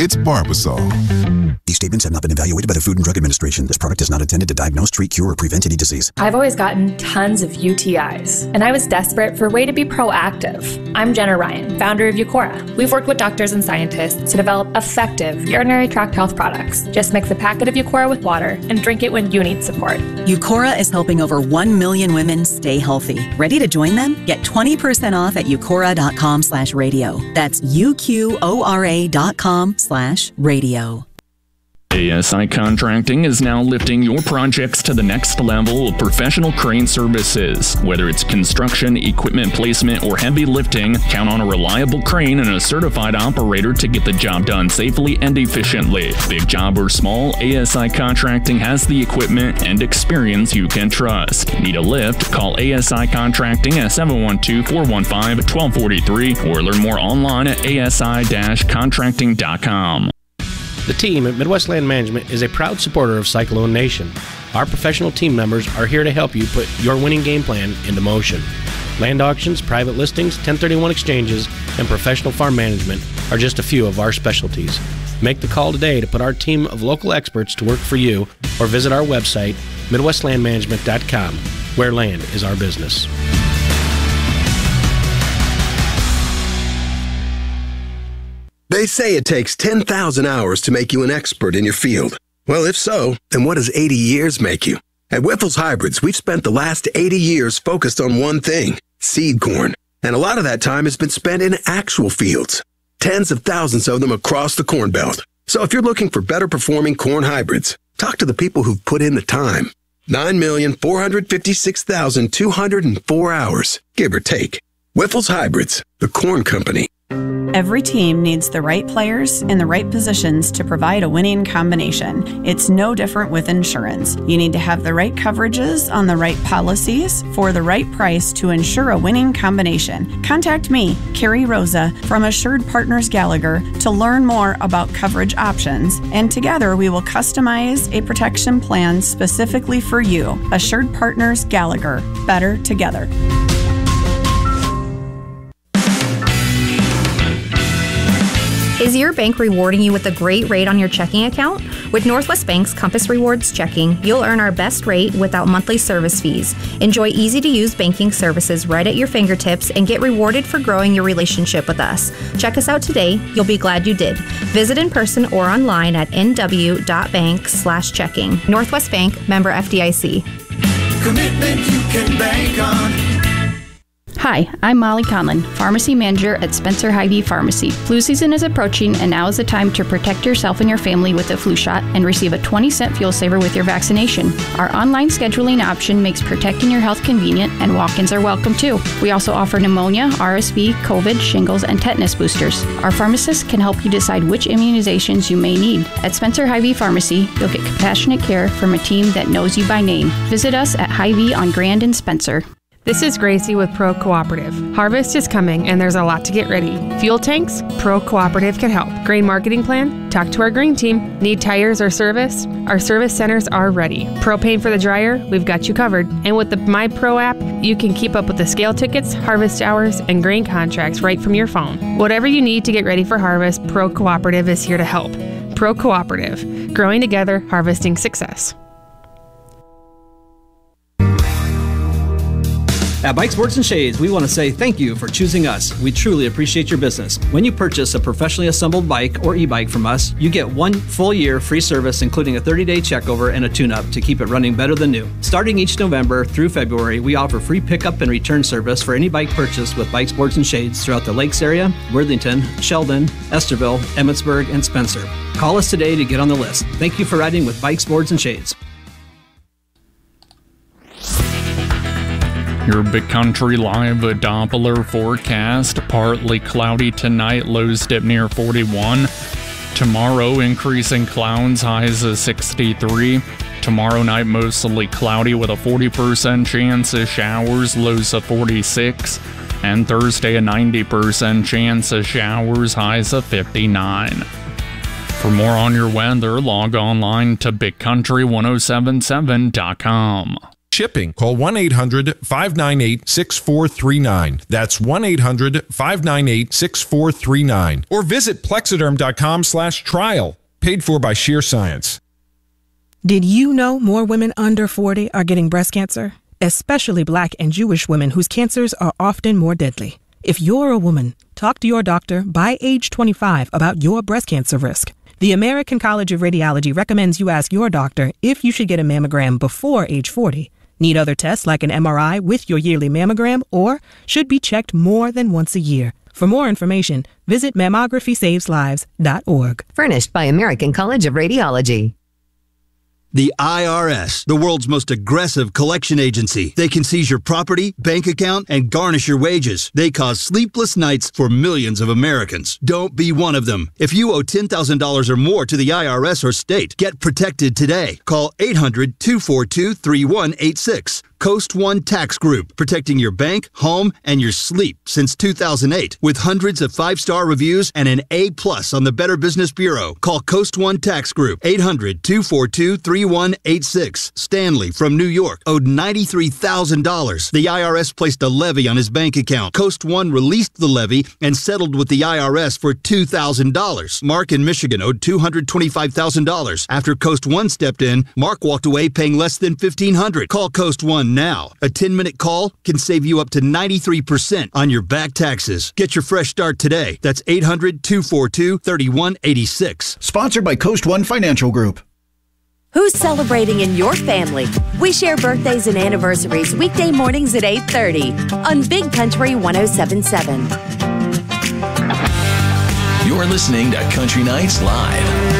It's Barbasol. These statements have not been evaluated by the Food and Drug Administration. This product is not intended to diagnose, treat, cure, or prevent any disease. I've always gotten tons of UTIs, and I was desperate for a way to be proactive. I'm Jenna Ryan, founder of Eucora. We've worked with doctors and scientists to develop effective urinary tract health products. Just mix a packet of Eucora with water and drink it when you need support. Eucora is helping over 1 million women stay healthy. Ready to join them? Get 20% off at eucora.com/radio. That's UQORA.com/radio. ASI Contracting is now lifting your projects to the next level of professional crane services. Whether it's construction, equipment placement, or heavy lifting, count on a reliable crane and a certified operator to get the job done safely and efficiently. Big job or small, ASI Contracting has the equipment and experience you can trust. Need a lift? Call ASI Contracting at 712-415-1243 or learn more online at asi-contracting.com. The team at Midwest Land Management is a proud supporter of Cyclone Nation. Our professional team members are here to help you put your winning game plan into motion. Land auctions, private listings, 1031 exchanges, and professional farm management are just a few of our specialties. Make the call today to put our team of local experts to work for you, or visit our website, MidwestLandManagement.com, where land is our business. They say it takes 10,000 hours to make you an expert in your field. Well, if so, then what does 80 years make you? At Wyffels Hybrids, we've spent the last 80 years focused on one thing, seed corn. And a lot of that time has been spent in actual fields. Tens of thousands of them across the Corn Belt. So if you're looking for better performing corn hybrids, talk to the people who've put in the time. 9,456,204 hours, give or take. Wyffels Hybrids, the corn company. Every team needs the right players in the right positions to provide a winning combination. It's no different with insurance. You need to have the right coverages on the right policies for the right price to ensure a winning combination. Contact me, Carrie Rosa, from Assured Partners Gallagher to learn more about coverage options, and together we will customize a protection plan specifically for you. Assured Partners Gallagher. Better together. Is your bank rewarding you with a great rate on your checking account? With Northwest Bank's Compass Rewards Checking, you'll earn our best rate without monthly service fees. Enjoy easy-to-use banking services right at your fingertips and get rewarded for growing your relationship with us. Check us out today. You'll be glad you did. Visit in person or online at nw.bank/checking. Northwest Bank, member FDIC. Commitment you can bank on. Hi, I'm Molly Conlon, Pharmacy Manager at Spencer Hy-Vee Pharmacy. Flu season is approaching, and now is the time to protect yourself and your family with a flu shot and receive a 20-cent fuel saver with your vaccination. Our online scheduling option makes protecting your health convenient, and walk-ins are welcome too. We also offer pneumonia, RSV, COVID, shingles, and tetanus boosters. Our pharmacists can help you decide which immunizations you may need. At Spencer Hy-Vee Pharmacy, you'll get compassionate care from a team that knows you by name. Visit us at Hy-Vee on Grand and Spencer. This is Gracie with Pro Cooperative. Harvest is coming and there's a lot to get ready. Fuel tanks? Pro Cooperative can help. Grain marketing plan? Talk to our grain team. Need tires or service? Our service centers are ready. Propane for the dryer? We've got you covered. And with the My Pro app, you can keep up with the scale tickets, harvest hours, and grain contracts right from your phone. Whatever you need to get ready for harvest, Pro Cooperative is here to help. Pro Cooperative. Growing together, harvesting success. At Bike Sports and Shades, we want to say thank you for choosing us. We truly appreciate your business. When you purchase a professionally assembled bike or e-bike from us, you get 1 full year free service, including a 30-day checkover and a tune-up to keep it running better than new. Starting each November through February, we offer free pickup and return service for any bike purchased with Bike Sports and Shades throughout the Lakes area, Worthington, Sheldon, Esterville, Emmitsburg, and Spencer. Call us today to get on the list. Thank you for riding with Bike Sports and Shades. Your Big Country Live Doppler forecast. Partly cloudy tonight, lows dip near 41. Tomorrow, increasing clouds, highs of 63. Tomorrow night, mostly cloudy with a 40% chance of showers, lows of 46. And Thursday, a 90% chance of showers, highs of 59. For more on your weather, log online to BigCountry1077.com. shipping. Call 1-800-598-6439. That's 1-800-598-6439. Or visit plexiderm.com/trial. Paid for by Sheer Science. Did you know more women under 40 are getting breast cancer? Especially Black and Jewish women whose cancers are often more deadly. If you're a woman, talk to your doctor by age 25 about your breast cancer risk. The American College of Radiology recommends you ask your doctor if you should get a mammogram before age 40, need other tests like an MRI with your yearly mammogram, or should be checked more than once a year. For more information, visit mammographysavesliveslives.org. Furnished by American College of Radiology. The IRS, the world's most aggressive collection agency. They can seize your property, bank account, and garnish your wages. They cause sleepless nights for millions of Americans. Don't be one of them. If you owe $10,000 or more to the IRS or state, get protected today. Call 800-242-3186. Coast One Tax Group, protecting your bank, home, and your sleep since 2008. With hundreds of 5-star reviews and an A+ on the Better Business Bureau. Call Coast One Tax Group, 800-242-3186. Stanley from New York owed $93,000. The IRS placed a levy on his bank account. Coast One released the levy and settled with the IRS for $2,000. Mark in Michigan owed $225,000. After Coast One stepped in, Mark walked away paying less than $1,500. Call Coast One now. A 10-minute call can save you up to 93% on your back taxes. Get your fresh start today. That's 800-242-3186. Sponsored by Coast One Financial Group. Who's celebrating in your family? We share birthdays and anniversaries weekday mornings at 8:30 on Big Country 107.7. You're listening to Country Nights Live.